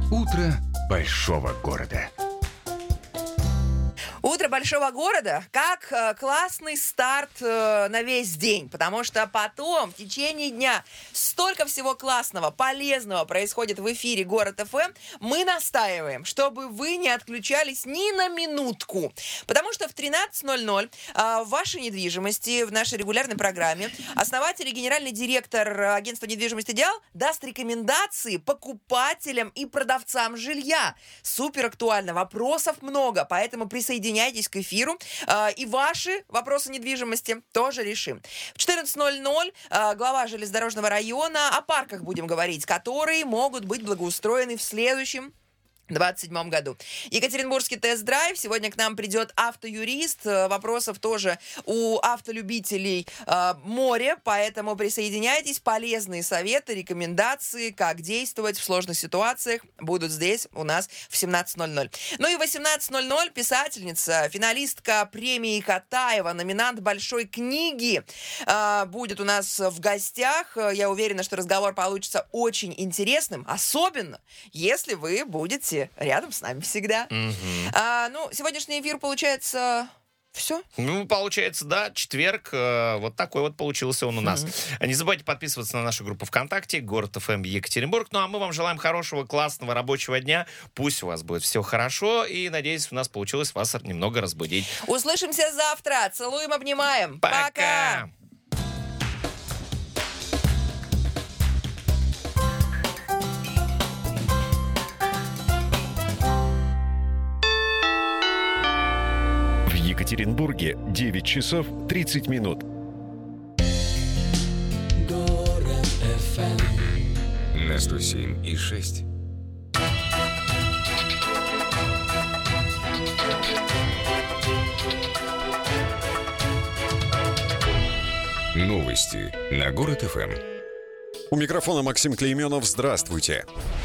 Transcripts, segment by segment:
Утро большого города. Утро большого города как классный старт на весь день, потому что потом в течение дня столько всего классного, полезного происходит в эфире Город ФМ. Мы настаиваем, чтобы вы не отключались ни на минутку, потому что в 13:00 в вашей недвижимости, в нашей регулярной программе, основатель и генеральный директор агентства недвижимости «Идеал» даст рекомендации покупателям и продавцам жилья. Супер актуально, вопросов много, поэтому присоединяйтесь к эфиру, и ваши вопросы недвижимости тоже решим. В 14:00 глава железнодорожного района, о парках будем говорить, которые могут быть благоустроены в следующем 2027 году. Екатеринбургский тест-драйв. Сегодня к нам придет автоюрист. Вопросов тоже у автолюбителей море, поэтому присоединяйтесь. Полезные советы, рекомендации, как действовать в сложных ситуациях будут здесь у нас в 17:00. Ну и в 18:00 писательница, финалистка премии Катаева, номинант Большой книги будет у нас в гостях. Я уверена, что разговор получится очень интересным, особенно если вы будете рядом с нами всегда. Сегодняшний эфир получается... Все? Получается, да, четверг. Вот такой вот получился он у нас. Не забывайте подписываться на нашу группу ВКонтакте «Город ФМ Екатеринбург». Ну, а мы вам желаем хорошего, классного рабочего дня. Пусть у вас будет все хорошо. И, надеюсь, у нас получилось вас немного разбудить. Услышимся завтра. Целуем, обнимаем. Пока! В Екатеринбурге 9 часов 30 минут. Город FM На 107,6. Новости на Город ФМ. У микрофона Максим Клейменов. Здравствуйте.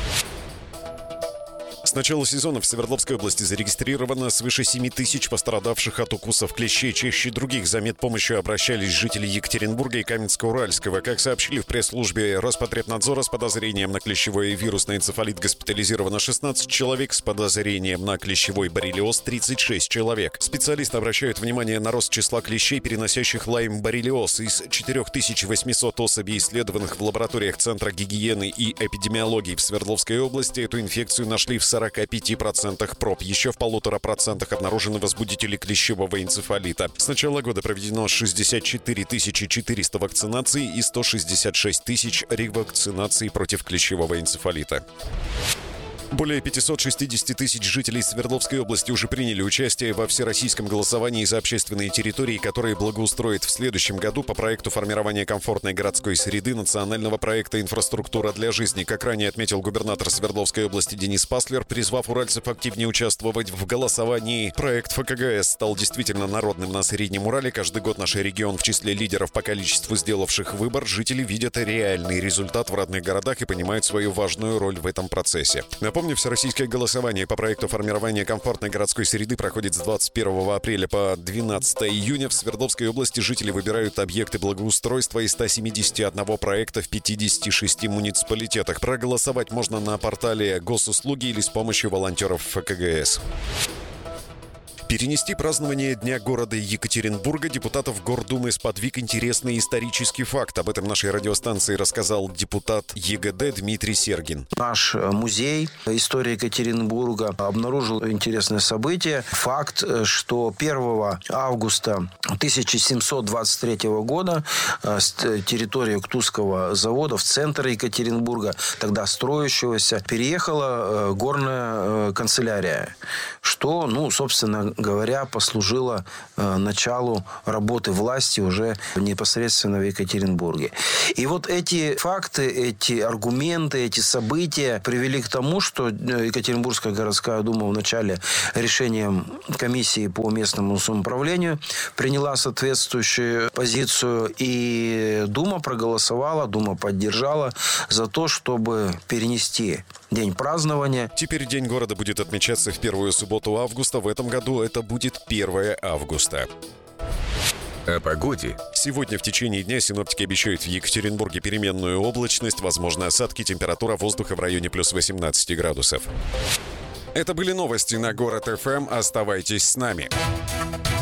С начала сезона в Свердловской области зарегистрировано свыше 7 тысяч пострадавших от укусов клещей. Чаще других за медпомощью обращались жители Екатеринбурга и Каменска-Уральского. Как сообщили в пресс-службе Роспотребнадзора, с подозрением на клещевой вирусный энцефалит госпитализировано 16 человек, с подозрением на клещевой боррелиоз 36 человек. Специалисты обращают внимание на рост числа клещей, переносящих лайм-боррелиоз. Из 4800 особей, исследованных в лабораториях Центра гигиены и эпидемиологии в Свердловской области, эту инфекцию нашли в 45% проб. Еще в 1,5% обнаружены возбудители клещевого энцефалита. С начала года проведено 64 400 вакцинаций и 166 тысяч ревакцинаций против клещевого энцефалита. Более 560 тысяч жителей Свердловской области уже приняли участие во всероссийском голосовании за общественные территории, которые благоустроят в следующем году по проекту формирования комфортной городской среды национального проекта «Инфраструктура для жизни». Как ранее отметил губернатор Свердловской области Денис Паслер, призвав уральцев активнее участвовать в голосовании. Проект ФКГС стал действительно народным на Среднем Урале. Каждый год наш регион в числе лидеров по количеству сделавших выбор. Жители видят реальный результат в родных городах и понимают свою важную роль в этом процессе. Напомню, всероссийское голосование по проекту формирования комфортной городской среды проходит с 21 апреля по 12 июня. В Свердловской области жители выбирают объекты благоустройства из 171 проекта в 56 муниципалитетах. Проголосовать можно на портале Госуслуги или с помощью волонтеров ФКГС. Перенести празднование Дня города Екатеринбурга депутатов Гордумы сподвиг интересный исторический факт. Об этом нашей радиостанции рассказал депутат ЕГД Дмитрий Сергин. Наш музей истории Екатеринбурга обнаружил интересное событие. Факт, что 1 августа 1723 года с территории Уктусского завода в центр Екатеринбурга, тогда строящегося, переехала горная канцелярия, что, собственно говоря, послужило началу работы власти уже непосредственно в Екатеринбурге. И вот эти факты, эти аргументы, эти события привели к тому, что Екатеринбургская городская дума в начале решением комиссии по местному самоуправлению приняла соответствующую позицию, и дума проголосовала, дума поддержала за то, чтобы перенести день празднования. Теперь День города будет отмечаться в первую субботу августа. В этом году это будет 1 августа. О погоде. Сегодня в течение дня синоптики обещают в Екатеринбурге переменную облачность, возможны осадки, температура воздуха в районе плюс 18 градусов. Это были новости на Город ФМ. Оставайтесь с нами.